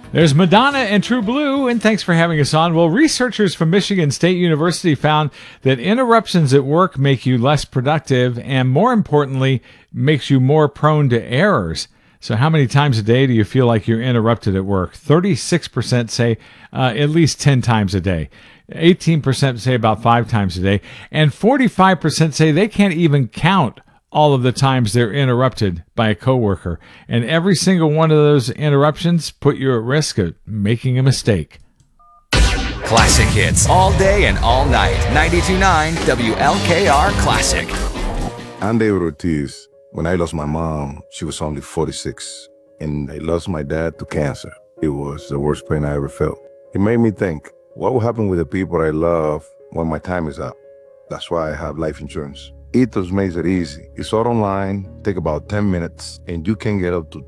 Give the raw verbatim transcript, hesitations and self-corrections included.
There's Madonna and True Blue, and thanks for having us on. Well, researchers from Michigan State University found that interruptions at work make you less productive and, more importantly, makes you more prone to errors. So how many times a day do you feel like you're interrupted at work? thirty-six percent say uh, at least ten times a day. eighteen percent say about five times a day. And forty-five percent say they can't even count all of the times they're interrupted by a coworker. And every single one of those interruptions put you at risk of making a mistake. Classic hits all day and all night. ninety-two point nine W L K R Classic. I'm David Ortiz. When I lost my mom, she was only forty-six. And I lost my dad to cancer. It was the worst pain I ever felt. It made me think, what will happen with the people I love when my time is up? That's why I have life insurance. Ethos makes it easy. It's all online, take about ten minutes, and you can get up to